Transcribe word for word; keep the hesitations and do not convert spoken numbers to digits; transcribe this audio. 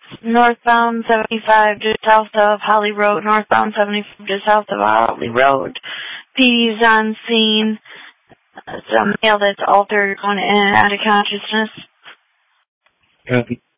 Northbound seventy-five just south of Holly Road. Northbound seventy-five just south of Holly Road. P D's on scene. It's a male that's altered, going in and out of consciousness. Copy.